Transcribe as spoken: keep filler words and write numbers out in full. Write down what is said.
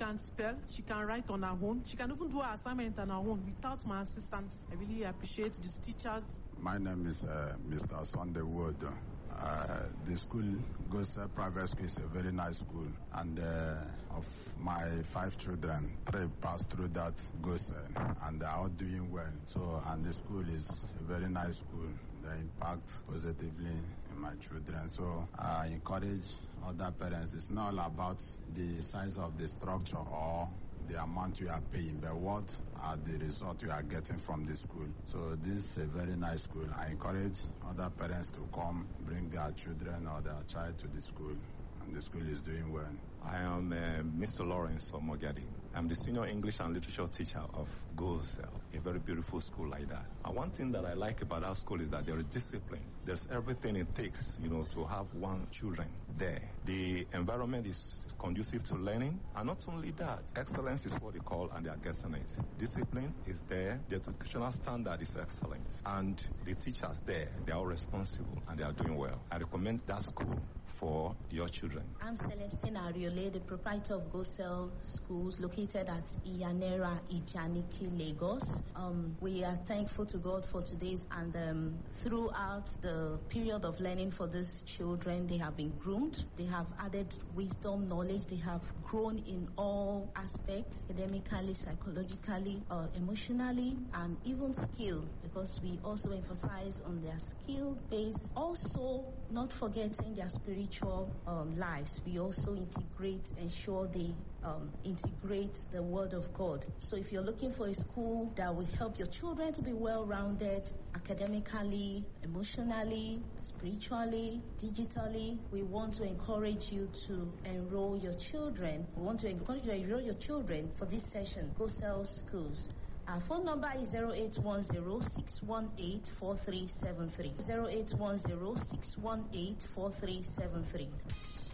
can spell, she can write on her own, she can even do her assignment on her own without my assistance. I really appreciate these teachers. My name is uh, Mister Sunday Wood. Uh, the school, Gosel Private School, is a very nice school, and uh, of my five children, three passed through that Gosel, and they are all doing well. So, and the school is a very nice school. They impact positively in my children. So, I encourage other parents. It's not all about the size of the structure or the amount you are paying, but what are the results you are getting from the school. So this is a very nice school. I encourage other parents to come, bring their children or their child to the school, and the school is doing well. I am uh, Mister Lawrence Omogadi. I'm the senior English and literature teacher of Gosel, a very beautiful school like that. And one thing that I like about our school is that there is discipline. There's everything it takes, you know, to have one children there. The environment is conducive to learning, and not only that, excellence is what they call, and they are getting it. Discipline is there, the educational standard is excellent, and the teachers there, they are all responsible and they are doing well. I recommend that school for your children. I'm Celestine Ariole, the proprietor of Gosel Schools, located at Iyanera, Ijaniki, Lagos. Um, we are thankful to God for today's, and um, throughout the period of learning for these children, they have been groomed, they have added wisdom, knowledge, they have grown in all aspects, academically, psychologically, uh, emotionally, and even skill, because we also emphasize on their skill base. Also, not forgetting their spiritual um, lives. We also integrate, ensure they um, integrate the Word of God. So if you're looking for a school that will help your children to be well-rounded, academically, emotionally, spiritually, digitally, we want to encourage you to enroll your children. We want to encourage you to enroll your children for this session, Gosel Schools. Our phone number is zero eight one zero, six one eight, four three seven three. zero eight one zero, six one eight, four three seven three.